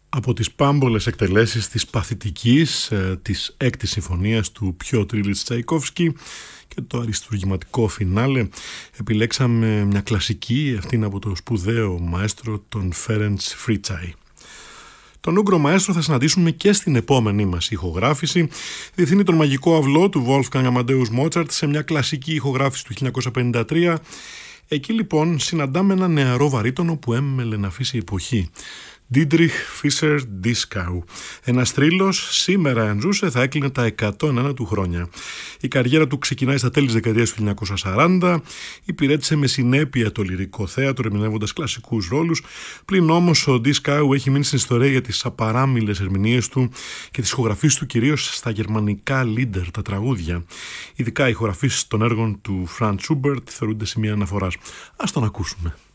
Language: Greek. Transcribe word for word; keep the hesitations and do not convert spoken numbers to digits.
Από τις πάμπολες εκτελέσεις της παθητικής ε, της έκτης συμφωνίας του Πιότρ Ιλιτς Τσαϊκόφσκι και το αριστουργηματικό φινάλε, επιλέξαμε μια κλασική, αυτήν από το σπουδαίο μαέστρο τον Φέρεντς Φρίτσαϊ. Τον Ούγκρο μαέστρο θα συναντήσουμε και στην επόμενή μας ηχογράφηση. Διευθύνει τον μαγικό αυλό του Wolfgang Amadeus Mozart σε μια κλασική ηχογράφηση του χίλια εννιακόσια πενήντα τρία. Εκεί λοιπόν συναντάμε ένα νεαρό βαρύτονο που έμελε να αφήσει εποχή. Dietrich Fischer-Dieskau. Ένας θρύλος, σήμερα αν ζούσε θα έκλεινε τα εκατόν ένα του χρόνια. Η καριέρα του ξεκινάει στα τέλη της δεκαετίας του χίλια εννιακόσια σαράντα, υπηρέτησε με συνέπεια το λυρικό θέατρο ερμηνεύοντας κλασικούς ρόλους, πλην όμως ο Dieskau έχει μείνει στην ιστορία για τις απαράμιλες ερμηνείες του και τις ηχογραφίες του κυρίως στα γερμανικά Lieder, τα τραγούδια. Ειδικά οι ηχογραφίες των έργων του Franz Schubert θεωρούνται σημεία αναφοράς. Ας τον ακούσουμε.